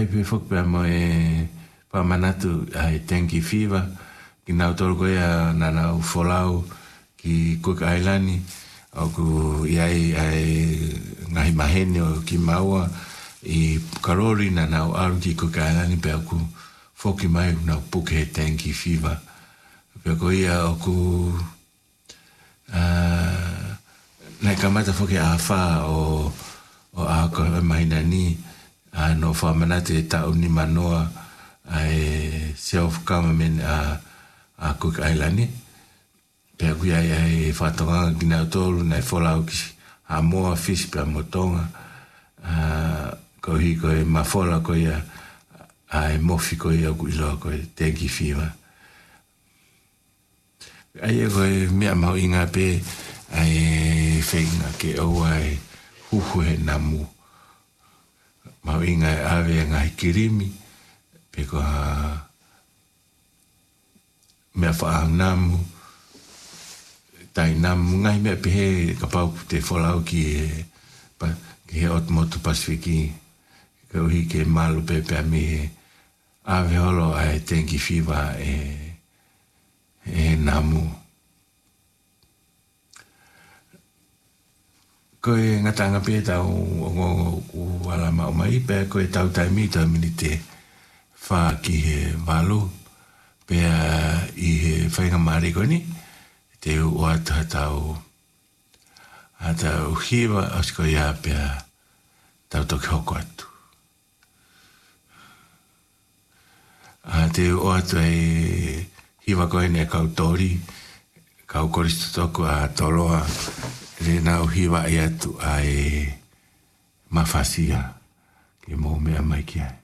ai pe fok pe mo pa manatu ai dengue fever ki nau tolu ko ia nana ufolau ki Cook Island au ku ai ngai mahene o ki maua I karori nana o aru ki Cook Island pe aku foki mai na puke dengue fever pe ko ia o ku na kamata foki a fa o a ko mai nani no fa manate ta uni manoa ai self government a Cook Island pe aku ai fa tonga gina tolu na fola ki a mo fish pe motonga ko hi ko ma fola ko ia ai mo fi ko ia ku lo ko dengue fever ai ko me ma inga pe ai fenga ke o ai huhu he namu ma inga ave ngai kirimi pe ko me fa namu tai namu ngai me pe ka pau te folau ki pa ki ot moto pasifiki ko hi ke malu pe pe me ave holo ai dengue fever namu ko ngatanga pe tau o wala mai pe ko tau tai mi ta milite fa ki he valu pe I he whainga maare ko ni te o atau hiwa asko ia pe tau toki hoko atu te o atu hiwa koe ne kau tori kau koristo toko a toloa le nau hiwa I atu ai mafasia ke mo mea mai ki ai